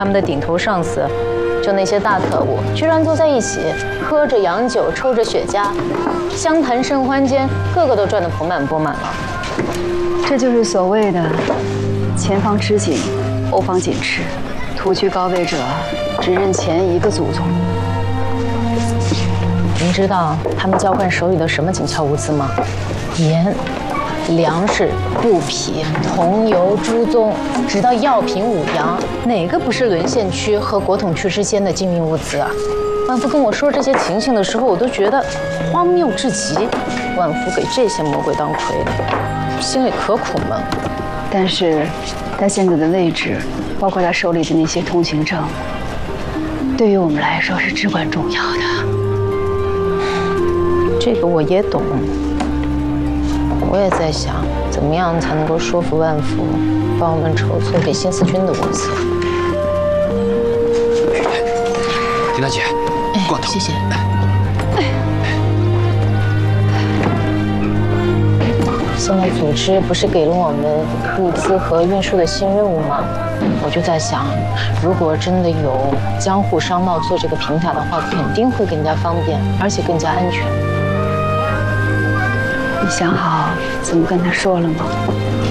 他们的顶头上司，就那些大特务，居然坐在一起，喝着洋酒，抽着雪茄，相谈甚欢间，个个都赚得盆满钵满了。 这就是所谓的前方吃紧，后方紧吃，图居高位者只认前一个祖宗。 您知道他们交换手里的什么紧俏物资吗？盐、粮食、布匹、桐油、猪鬃，直到药品、五羊，哪个不是沦陷区和国统区之间的精密物资啊？万福跟我说这些情形的时候，我都觉得荒谬至极。万福给这些魔鬼当傀儡，心里可苦闷。 但是，他现在的位置，包括他手里的那些通行证，对于我们来说是至关重要的。 这个我也懂，我也在想，怎么样才能够说服万福，帮我们筹措给新四军的物资。 丁大姐，罐头， 谢谢。现在组织不是给了我们物资和运输的新任务吗？我就在想，如果真的有江沪商贸做这个平台的话，肯定会更加方便，而且更加安全。 你想好怎么跟他说了吗？